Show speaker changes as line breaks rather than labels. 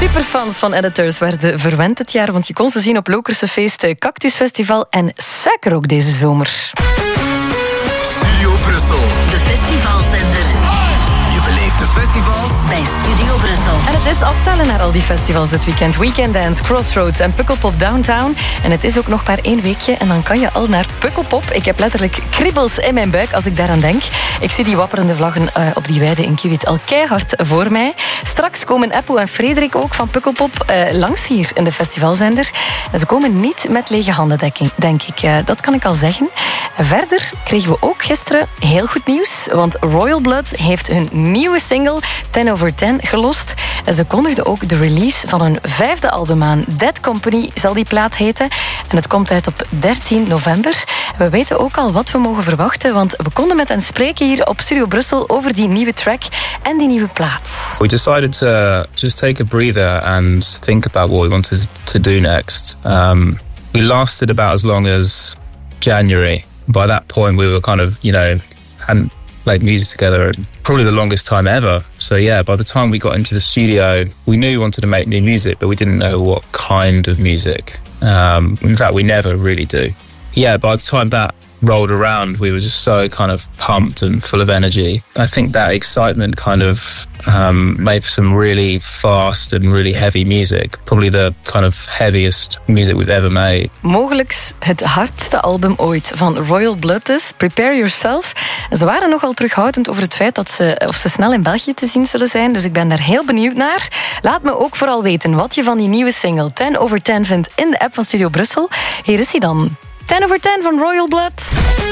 Superfans van Editors werden verwend dit jaar, want je kon ze zien op Lokerse Feest, Cactus Festival en Suiker ook deze zomer.
Studio Brussel.
De festivalzender.
Je beleeft de festivals
bij Studio Brussel.
En het is aftellen naar al die festivals dit weekend. Weekend Dance, Crossroads en Pukkelpop Downtown. En het is ook nog maar 1 weekje en dan kan je al naar Pukkelpop. Ik heb letterlijk kriebels in mijn buik als ik daaraan denk. Ik zie die wapperende vlaggen op die weide in Kiewit al keihard voor mij. Straks komen Eppo en Frederik ook van Pukkelpop langs hier in de festivalzender. En ze komen niet met lege handen, denk ik. Dat kan ik al zeggen. Verder kregen we ook gisteren heel goed nieuws, want Royal Blood heeft hun nieuwe single 10 over 10 gelost. En ze kondigden ook de release van hun 5e album aan. Dead Company zal die plaat heten. En het komt uit op 13 november. We weten ook al wat we mogen verwachten, want we konden met hen spreken hier op Studio Brussel over die nieuwe track en die nieuwe plaat.
We decided to just take a breather and think about what we wanted to do next. We lasted about as long as January. By that point, we were kind of, hadn't played music together probably the longest time ever. So yeah, by the time we got into the studio, we knew we wanted to make new music, but we didn't know what kind of music. In fact, we never really do. Yeah, by the time that rolled around, we were just so kind of pumped and full of energy. I think that excitement kind of made for some really fast and really heavy music. Probably the kind of heaviest music we've ever made.
Mogelijks het hardste album ooit van Royal Blood is Prepare Yourself. Ze waren nogal terughoudend over het feit dat ze snel in België te zien zullen zijn, dus ik ben daar heel benieuwd naar. Laat me ook vooral weten wat je van die nieuwe single 10 over 10 vindt in de app van Studio Brussel. Hier is hij dan. 10 over 10 van Royal Blood.